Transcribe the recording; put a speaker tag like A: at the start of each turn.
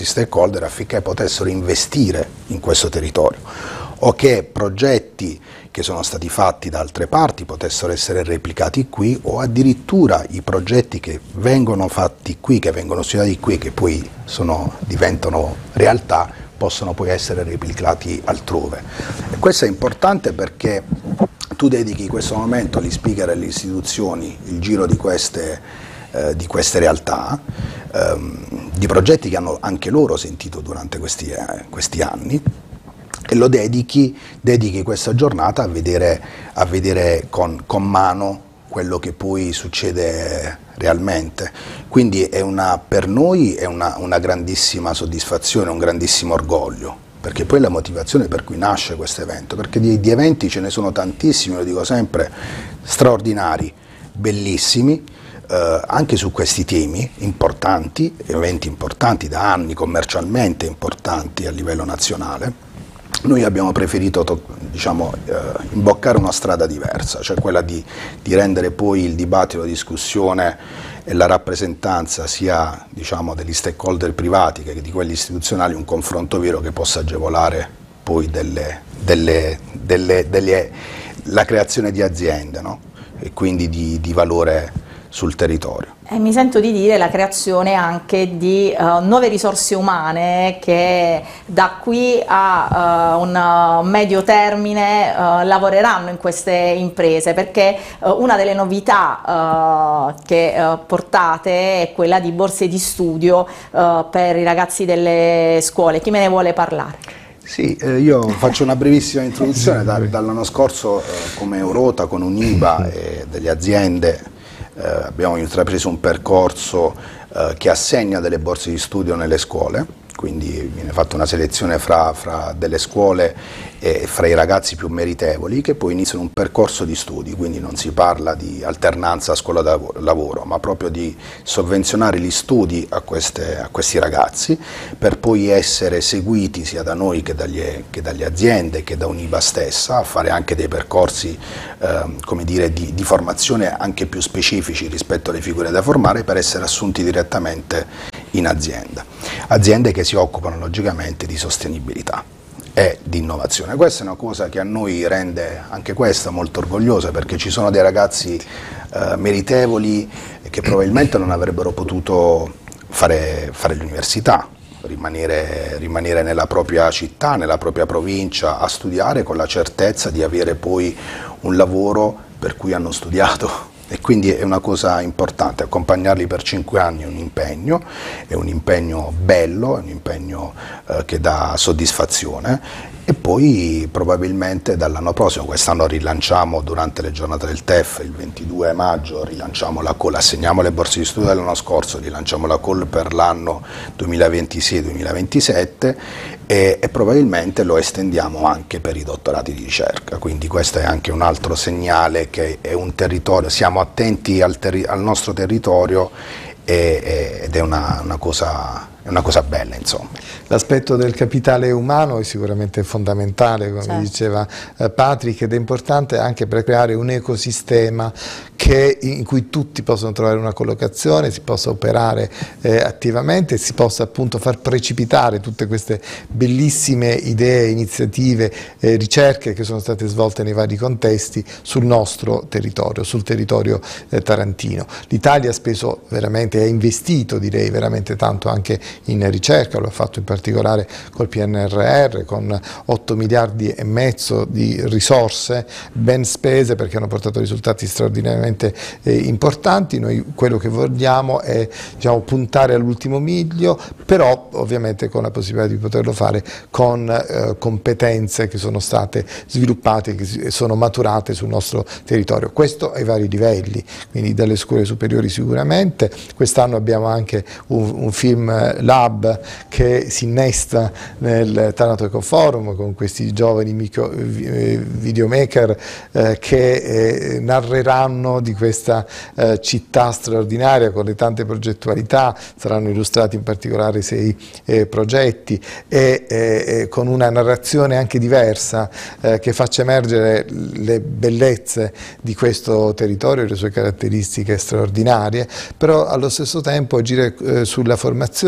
A: diversi stakeholder affinché potessero investire in questo territorio, o che progetti che sono stati fatti da altre parti potessero essere replicati qui, o addirittura i progetti che vengono fatti qui, che vengono studiati qui, che poi diventano realtà, possono poi essere replicati altrove. E questo è importante perché tu dedichi in questo momento agli speaker e alle istituzioni il giro di queste realtà, di progetti che hanno anche loro sentito durante questi anni, e lo dedichi questa giornata a vedere con mano quello che poi succede realmente. Quindi per noi è una grandissima soddisfazione, un grandissimo orgoglio, perché poi è la motivazione per cui nasce questo evento, perché di eventi ce ne sono tantissimi, lo dico sempre, straordinari, bellissimi, anche su questi temi importanti, eventi importanti da anni, commercialmente importanti a livello nazionale. Noi abbiamo preferito imboccare una strada diversa, cioè quella di rendere poi il dibattito, la discussione e la rappresentanza sia degli stakeholder privati che di quelli istituzionali un confronto vero che possa agevolare poi la creazione di aziende, no? E quindi di valore sul territorio.
B: E mi sento di dire la creazione anche di nuove risorse umane che da qui a un medio termine lavoreranno in queste imprese, perché una delle novità che portate è quella di borse di studio per i ragazzi delle scuole. Chi me ne vuole parlare?
A: Sì, io faccio una brevissima introduzione. Dall'anno scorso come Eurota con Uniba e delle aziende abbiamo intrapreso un percorso che assegna delle borse di studio nelle scuole, quindi viene fatta una selezione fra delle scuole e fra i ragazzi più meritevoli che poi iniziano un percorso di studi, quindi non si parla di alternanza scuola-lavoro, ma proprio di sovvenzionare gli studi a questi ragazzi per poi essere seguiti sia da noi che dalle aziende che da Uniba stessa, a fare anche dei percorsi di formazione anche più specifici rispetto alle figure da formare per essere assunti direttamente in azienda. Aziende che si occupano logicamente di sostenibilità e di innovazione. Questa è una cosa che a noi rende anche questa molto orgogliosa, perché ci sono dei ragazzi meritevoli che probabilmente non avrebbero potuto fare l'università, rimanere nella propria città, nella propria provincia a studiare con la certezza di avere poi un lavoro per cui hanno studiato. E quindi è una cosa importante, accompagnarli per 5 anni è un impegno bello, è un impegno che dà soddisfazione, e poi probabilmente dall'anno prossimo, quest'anno rilanciamo durante le giornate del TEF, il 22 maggio rilanciamo la call, assegniamo le borse di studio dell'anno scorso, rilanciamo la call per l'anno 2026-2027 e probabilmente lo estendiamo anche per i dottorati di ricerca, quindi questo è anche un altro segnale che è un territorio, siamo attenti al nostro territorio ed è una cosa bella, insomma.
C: L'aspetto del capitale umano è sicuramente fondamentale, come
B: certo.
C: diceva Patrick, ed è importante anche per creare un ecosistema in cui tutti possono trovare una collocazione, si possa operare attivamente, si possa appunto far precipitare tutte queste bellissime idee, iniziative, ricerche che sono state svolte nei vari contesti sul nostro territorio, sul territorio tarantino. L'Italia ha speso veramente, ha investito direi veramente tanto anche in ricerca, lo ha fatto in particolare col PNRR con 8 miliardi e mezzo di risorse ben spese, perché hanno portato risultati straordinariamente importanti. Noi quello che vogliamo è puntare all'ultimo miglio, però ovviamente con la possibilità di poterlo fare con competenze che sono state sviluppate, che sono maturate sul nostro territorio. Questo ai vari livelli, quindi dalle scuole superiori sicuramente. Quest'anno abbiamo anche un film lab che si innesta nel Taranto Eco Forum con questi giovani videomaker che narreranno di questa città straordinaria con le tante progettualità. Saranno illustrati in particolare 6 progetti e con una narrazione anche diversa che faccia emergere le bellezze di questo territorio e le sue caratteristiche straordinarie, però allo stesso tempo agire sulla formazione